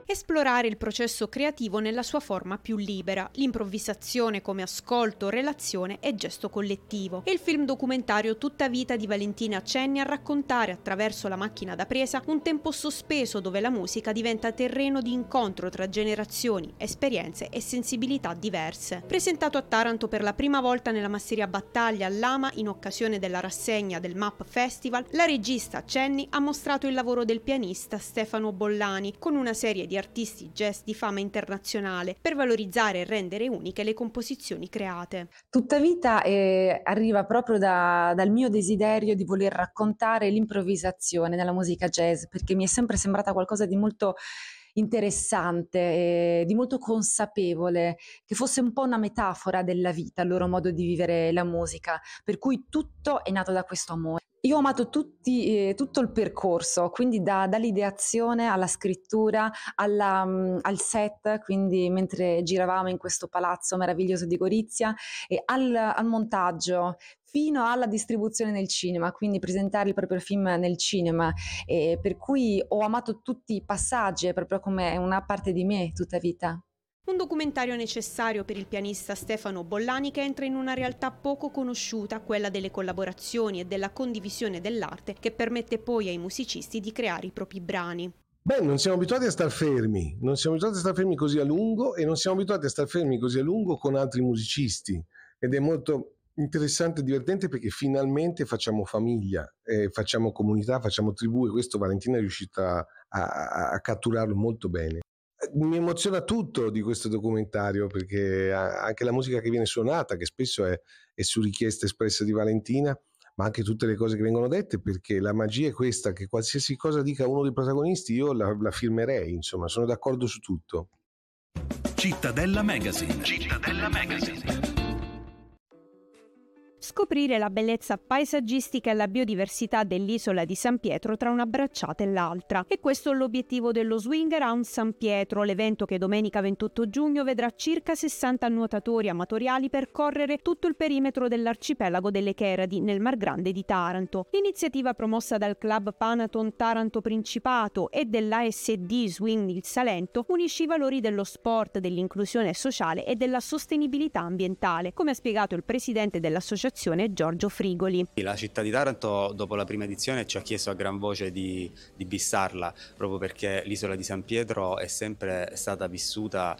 Esplorare il processo creativo nella sua forma più libera, l'improvvisazione come ascolto, relazione e gesto collettivo. E il film documentario Tutta vita di Valentina Cenni a raccontare attraverso la macchina da presa un tempo sospeso dove la musica diventa terreno di incontro tra generazioni, esperienze e sensibilità diverse. Presentato a Taranto per la prima volta nella Masseria Battaglia all'Ama in occasione della rassegna del MAP Festival, la regista Cenni ha mostrato il lavoro del pianista Stefano Bollani con una serie di artisti jazz di fama internazionale per valorizzare e rendere uniche le composizioni create. Tutta vita arriva proprio dal mio desiderio di voler raccontare l'improvvisazione nella musica jazz, perché mi è sempre sembrata qualcosa di molto interessante, di molto consapevole, che fosse un po' una metafora della vita, il loro modo di vivere la musica, per cui tutto è nato da questo amore. Io ho amato tutto il percorso, quindi dall'ideazione alla scrittura, al set, quindi mentre giravamo in questo palazzo meraviglioso di Gorizia, e al montaggio, fino alla distribuzione nel cinema, quindi presentare il proprio film nel cinema, per cui ho amato tutti i passaggi, è proprio come una parte di me tutta vita. Un documentario necessario per il pianista Stefano Bollani che entra in una realtà poco conosciuta, quella delle collaborazioni e della condivisione dell'arte, che permette poi ai musicisti di creare i propri brani. Non siamo abituati a star fermi, non siamo abituati a star fermi così a lungo e non siamo abituati a star fermi così a lungo con altri musicisti, ed è molto interessante e divertente perché finalmente facciamo famiglia, facciamo comunità, facciamo tribù, e questo Valentina è riuscita a catturarlo molto bene. Mi emoziona tutto di questo documentario, perché anche la musica che viene suonata, che spesso è su richiesta espressa di Valentina, ma anche tutte le cose che vengono dette, perché la magia è questa, che qualsiasi cosa dica uno dei protagonisti io la firmerei, insomma, sono d'accordo su tutto. Cittadella Magazine. Cittadella Magazine. Scoprire la bellezza paesaggistica e la biodiversità dell'isola di San Pietro tra una bracciata e l'altra. E questo è l'obiettivo dello Swing Around San Pietro, l'evento che domenica 28 giugno vedrà circa 60 nuotatori amatoriali percorrere tutto il perimetro dell'arcipelago delle Cheradi, nel Mar Grande di Taranto. L'iniziativa promossa dal Club Panaton Taranto Principato e dell'ASD Swing Il Salento unisce i valori dello sport, dell'inclusione sociale e della sostenibilità ambientale, come ha spiegato il presidente dell'associazione Giorgio Frigoli. La città di Taranto dopo la prima edizione ci ha chiesto a gran voce di bissarla, proprio perché l'isola di San Pietro è sempre stata vissuta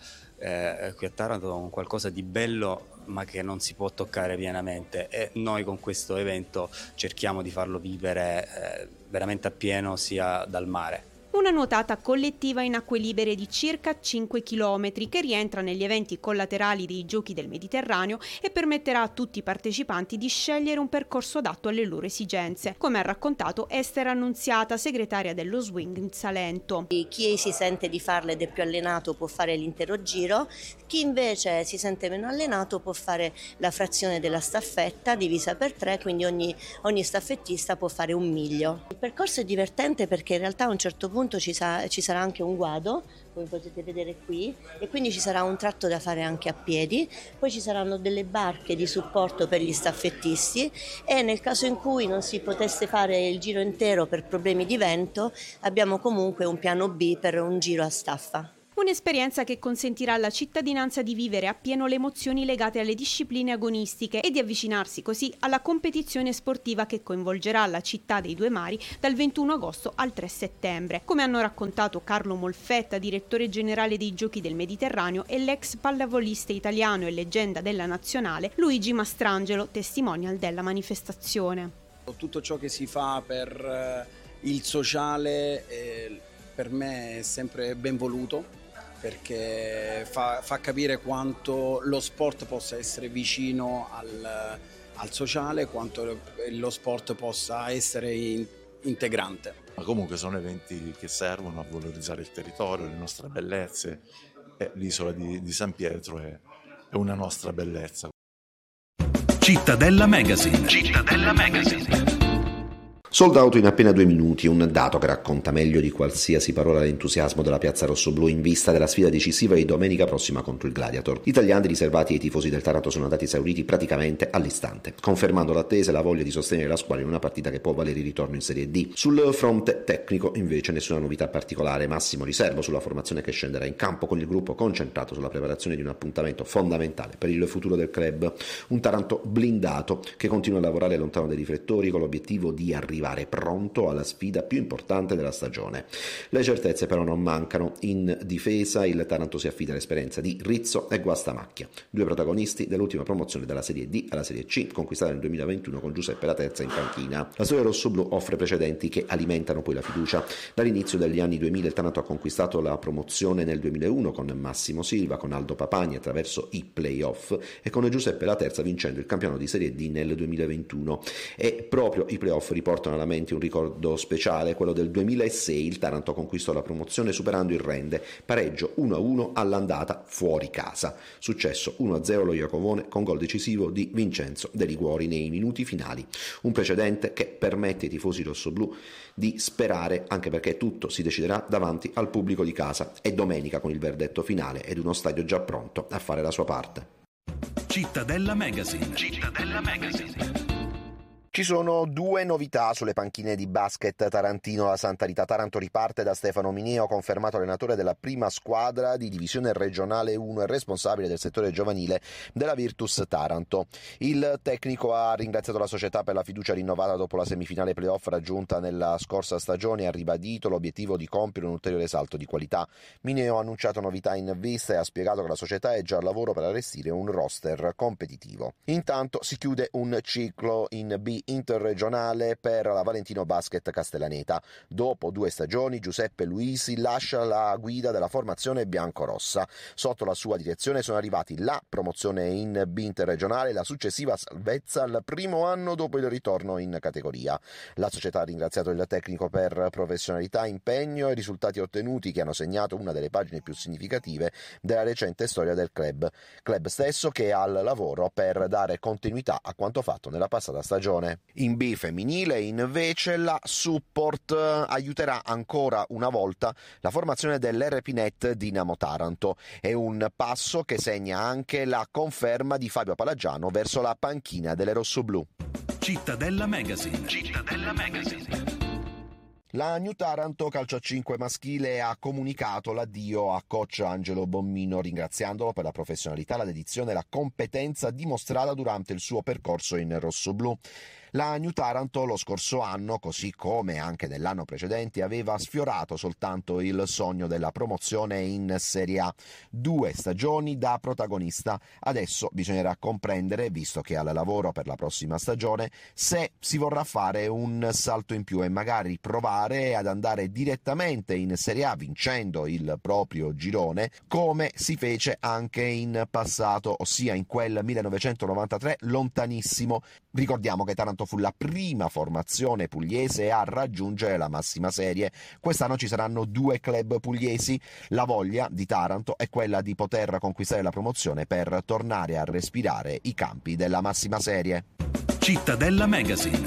qui a Taranto come qualcosa di bello ma che non si può toccare pienamente, e noi con questo evento cerchiamo di farlo vivere veramente appieno sia dal mare. Una nuotata collettiva in acque libere di circa 5 km che rientra negli eventi collaterali dei Giochi del Mediterraneo e permetterà a tutti i partecipanti di scegliere un percorso adatto alle loro esigenze, come ha raccontato Esther Annunziata, segretaria dello Swing in Salento. Chi si sente di farla ed è più allenato può fare l'intero giro, chi invece si sente meno allenato può fare la frazione della staffetta divisa per 3, quindi ogni staffettista può fare un miglio. Il percorso è divertente perché in realtà a un certo punto ci sarà anche un guado, come potete vedere qui, e quindi ci sarà un tratto da fare anche a piedi, poi ci saranno delle barche di supporto per gli staffettisti, e nel caso in cui non si potesse fare il giro intero per problemi di vento abbiamo comunque un piano B per un giro a staffa. Un'esperienza che consentirà alla cittadinanza di vivere appieno le emozioni legate alle discipline agonistiche e di avvicinarsi così alla competizione sportiva che coinvolgerà la città dei due mari dal 21 agosto al 3 settembre. Come hanno raccontato Carlo Molfetta, direttore generale dei Giochi del Mediterraneo, e l'ex pallavolista italiano e leggenda della nazionale Luigi Mastrangelo, testimonial della manifestazione. Tutto ciò che si fa per il sociale per me è sempre ben voluto, perché fa capire quanto lo sport possa essere vicino al sociale, quanto lo sport possa essere integrante. Ma comunque sono eventi che servono a valorizzare il territorio, le nostre bellezze, e l'isola di San Pietro è una nostra bellezza. Cittadella Magazine. Cittadella Magazine. Sold out in appena 2 minuti, un dato che racconta meglio di qualsiasi parola l'entusiasmo della piazza rossoblù in vista della sfida decisiva di domenica prossima contro il Gladiator. Gli italiani riservati ai tifosi del Taranto sono andati esauriti praticamente all'istante, confermando l'attesa e la voglia di sostenere la squadra in una partita che può valere il ritorno in Serie D. Sul fronte tecnico invece nessuna novità particolare, massimo riservo sulla formazione che scenderà in campo con il gruppo concentrato sulla preparazione di un appuntamento fondamentale per il futuro del club, un Taranto blindato che continua a lavorare lontano dai riflettori con l'obiettivo di arrivare pronto alla sfida più importante della stagione. Le certezze però non mancano. In difesa il Taranto si affida all'esperienza di Rizzo e Guastamacchia, 2 protagonisti dell'ultima promozione dalla Serie D alla Serie C, conquistata nel 2021 con Giuseppe La Terza in panchina. La storia rossoblù offre precedenti che alimentano poi la fiducia. Dall'inizio degli anni 2000 il Taranto ha conquistato la promozione nel 2001 con Massimo Silva, con Aldo Papagni attraverso i play-off e con Giuseppe La Terza vincendo il campionato di Serie D nel 2021. E proprio i play-off riportano alla mente un ricordo speciale, quello del 2006. Il Taranto conquistò la promozione superando il Rende, pareggio 1-1 all'andata fuori casa, successo 1-0 lo Iacovone con gol decisivo di Vincenzo De Liguori nei minuti finali, un precedente che permette ai tifosi rossoblù di sperare, anche perché tutto si deciderà davanti al pubblico di casa e domenica con il verdetto finale ed uno stadio già pronto a fare la sua parte. Cittadella Magazine. Ci sono 2 novità sulle panchine di basket tarantino. La Santa Rita Taranto riparte da Stefano Mineo, confermato allenatore della prima squadra di divisione regionale 1 e responsabile del settore giovanile della Virtus Taranto. Il tecnico ha ringraziato la società per la fiducia rinnovata dopo la semifinale playoff raggiunta nella scorsa stagione e ha ribadito l'obiettivo di compiere un ulteriore salto di qualità. Mineo ha annunciato novità in vista e ha spiegato che la società è già al lavoro per allestire un roster competitivo. Intanto si chiude un ciclo in B interregionale per la Valentino Basket Castellaneta. Dopo 2 stagioni Giuseppe Luisi lascia la guida della formazione biancorossa. Sotto la sua direzione sono arrivati la promozione in B interregionale e la successiva salvezza al primo anno dopo il ritorno in categoria. La società ha ringraziato il tecnico per professionalità, impegno e risultati ottenuti che hanno segnato una delle pagine più significative della recente storia del club stesso, che è al lavoro per dare continuità a quanto fatto nella passata stagione. In B femminile invece la Support aiuterà ancora una volta la formazione dell'RP-Net Dinamo Taranto. È un passo che segna anche la conferma di Fabio Palagiano verso la panchina delle rossoblù. Cittadella Magazine. La New Taranto Calcio a 5 maschile ha comunicato l'addio a coach Angelo Bommino, ringraziandolo per la professionalità, la dedizione e la competenza dimostrata durante il suo percorso in rossoblù. La New Taranto lo scorso anno, così come anche nell'anno precedente, aveva sfiorato soltanto il sogno della promozione in Serie A. 2 stagioni da protagonista. Adesso bisognerà comprendere, visto che è al lavoro per la prossima stagione, se si vorrà fare un salto in più e magari provare ad andare direttamente in Serie A vincendo il proprio girone, come si fece anche in passato, ossia in quel 1993 lontanissimo. Ricordiamo che Taranto fu la prima formazione pugliese a raggiungere la massima serie. Quest'anno ci saranno 2 club pugliesi. La voglia di Taranto è quella di poter conquistare la promozione per tornare a respirare i campi della massima serie. Cittadella Magazine.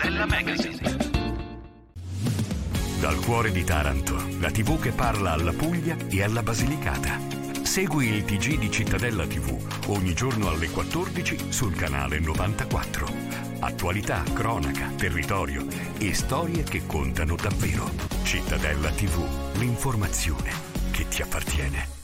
Dal cuore di Taranto, la TV che parla alla Puglia e alla Basilicata. Segui il TG di Cittadella TV ogni giorno alle 14 sul canale 94. Attualità, cronaca, territorio e storie che contano davvero. Cittadella TV, l'informazione che ti appartiene.